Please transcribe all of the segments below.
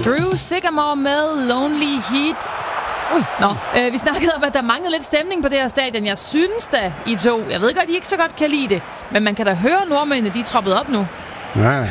Drew Sycamore med Lonely Heat. Vi snakkede om, at der manglede lidt stemning på det her stadion. Jeg synes da, I to. Jeg ved godt, I ikke så godt kan lide det. Men man kan da høre nordmændene, de er troppet op nu. Ja.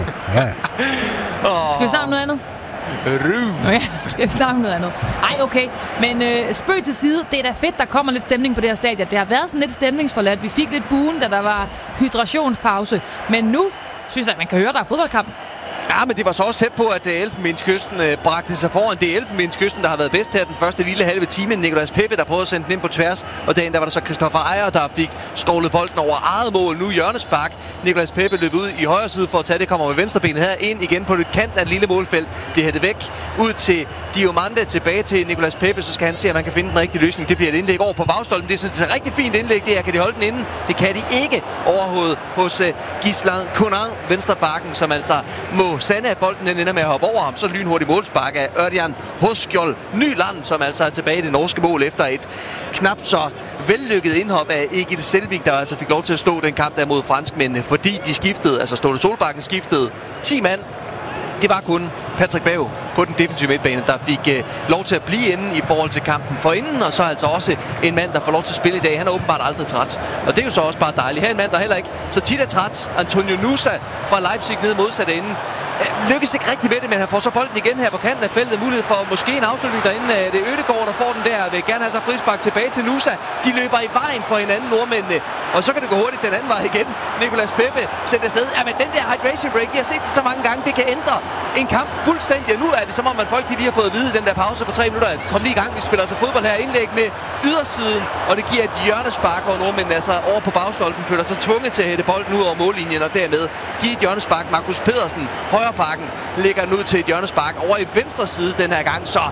Skal vi snakke om noget andet? Okay, skal vi snakke om noget andet? Ej, okay. Men spøg til side. Det er da fedt, der kommer lidt stemning på det her stadion. Det har været sådan lidt stemningsforladt. Vi fik lidt buen, da der var hydrationspause. Men nu synes jeg, at man kan høre, der er fodboldkamp. Ja, men det var så også tæt på, at Elfenbenskysten bragte sig foran. Det er Elfenbenskysten, der har været bedst her den første lille halve time. Nicolas Pepe, der prøvede at sende den ind på tværs. Og dagen der var der så Christoffer Ejer, der fik skovlet bolden over eget mål. Nu hjørnespark. Nicolas Pepe løb ud i højre side for at tage det. Kommer med venstrebenet her ind igen på det kant af et lille målfelt. Det hættet væk ud til Diomande, tilbage til Nicolas Pepe. Så skal han se, at man kan finde den rigtige løsning. Det bliver et indlæg over på bagstolpen. Det er så et rigtig fint indlæg. Det her kan de holde den inde. Det kan de ikke overhovedet hos Gislan Conan, venstrebakken, som altså må sande, at bolden ender med at hoppe over ham. Så lynhurtigt målspark af Ørjan Hoskjold Nyland, som altså er tilbage i det norske mål efter et knap så vellykket indhop af Egil Selvik, der altså fik lov til at stå den kamp der mod franskmændene, fordi de skiftede, altså Ståle Solbakken skiftede 10 mand. Det var kun Patrick Berg på den defensive midtbane, der fik lov til at blive inde i forhold til kampen forinden, og så altså også en mand, der får lov til at spille i dag. Han er åbenbart aldrig træt, og det er jo så også bare dejligt. Her er en mand, der heller ikke så tit er træt. Antonio Nusa fra Leipzig nede modsatte ende. Lykkes ikke rigtig med det, men han får så bolden igen her på kanten af feltet. Mulighed for måske en afslutning derinde. Det er Ødegaard, der får den der. Vil gerne have sig frispark tilbage til Nusa. De løber i vejen for hinanden, nordmændene. Og så kan det gå hurtigt den anden vej igen. Nicolas Pepe sender afsted. Ja, men den der hydration break, vi har set det så mange gange. Det kan ændre en kamp fuldstændig. Og nu er det som om, at folk de lige har fået at vide den der pause på 3 minutter. Kom lige i gang. Vi spiller altså fodbold her. Indlæg med ydersiden. Og det giver et hjørnespark, hvor nordmændene altså over på bagstolpen føler sig tvunget til at hætte bolden ud over mållinjen. Og dermed give et hjørnespark. Markus Pedersen, højrebakken, lægger den ud til et hjørnespark over i venstre side den her gang, så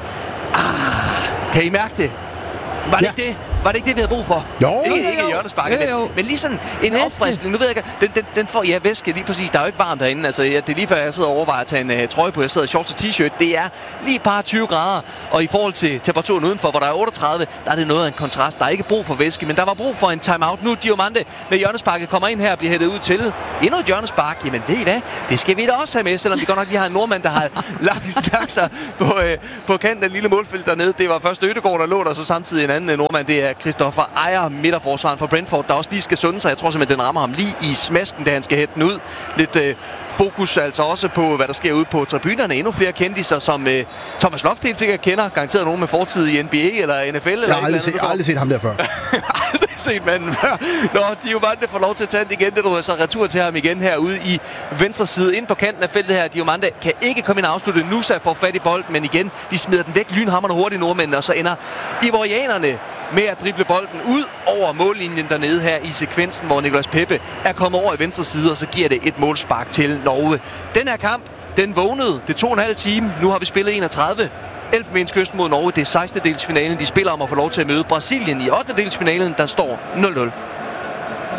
kan I mærke det? Var det ikke det? Var det ikke det, vi havde brug for? Jo. Ikke hjørnesparket, men lige sådan en opfriskning. Nu ved jeg ikke, den får væske lige præcis. Der er jo ikke varmt derinde. Altså, det er lige før, jeg sidder og overvejer at tage en trøje på. Jeg sidder i shorts og t-shirt. Det er lige bare 20 grader. Og i forhold til temperaturen udenfor, hvor der er 38, der er det noget af en kontrast. Der er ikke brug for væske, men der var brug for en timeout. Nu Diomande med hjørnesparket kommer ind her og bliver hættet ud til endnu et hjørnespark. Jamen ved I hvad? Det skal vi da også have med, selvom vi godt nok lige har en nordmand, der har lagt sig på kanten af lille målfelt dernede. Det var først Ødegaard, der lå der, så samtidig en anden nordmand. Det er Christoffer Ejer, midterforsvaren for Brentford, der også lige skal sunde sig. Jeg tror simpelthen, den rammer ham lige i smasken, da han skal hætte den ud. Lidt fokus altså også på, hvad der sker ude på tribunerne. Endnu flere kendiser, som Thomas Loft helt sikkert kender. Garanteret nogen med fortid i NBA eller NFL. Eller jeg har aldrig set ham der før. Aldrig set manden før. Nå, de er jo bare, der får lov til at tage den igen. Det er så retur til ham igen herude i venstre side. Ind på kanten af feltet her. Diomande kan ikke komme ind og afslutte. Nusa får fat i bolden, men igen, de smider den væk lynhammerne hurtigt nordmændene, og så ender ivorianerne med at drible bolden ud over mållinjen dernede her i sekvensen, hvor Nicolas Pepe er kommet over i venstre side, og så giver det et målspark til Norge. Den her kamp, den vågnede. Det 2,5 time. Nu har vi spillet 31. Elfenbenskysten mod Norge. Det er 16. delsfinalen. De spiller om at få lov til at møde Brasilien i 8. delsfinalen. Der står 0-0.